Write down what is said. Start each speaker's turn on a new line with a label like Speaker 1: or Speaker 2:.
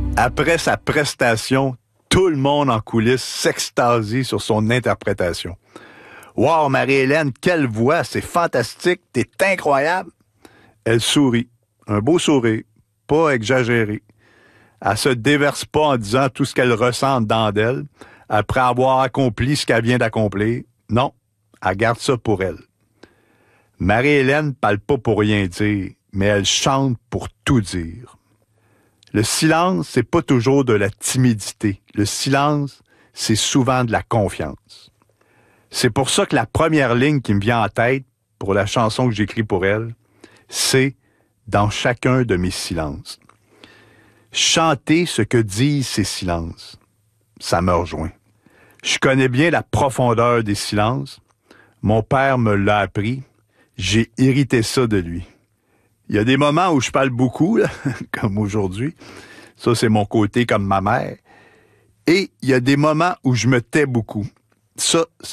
Speaker 1: Après sa prestation, tout le monde en coulisses s'extasie sur son interprétation. « Wow, Marie-Hélène, quelle voix! C'est fantastique! T'es incroyable! » Elle sourit. Un beau sourire, pas exagéré. Elle se déverse pas en disant tout ce qu'elle ressent dedans d'elle, après avoir accompli ce qu'elle vient d'accomplir. Non, elle garde ça pour elle. Marie-Hélène parle pas pour rien dire, mais elle chante pour tout dire. Le silence, c'est pas toujours de la timidité. Le silence, c'est souvent de la confiance. C'est pour ça que la première ligne qui me vient en tête, pour la chanson que j'écris pour elle, c'est « Dans chacun de mes silences ». Chanter ce que disent ces silences, ça me rejoint. Je connais bien la profondeur des silences. Mon père me l'a appris. J'ai hérité ça de lui. Il y a des moments où je parle beaucoup, là, comme aujourd'hui. Ça, c'est mon côté comme ma mère. Et il y a des moments où je me tais beaucoup. Ça,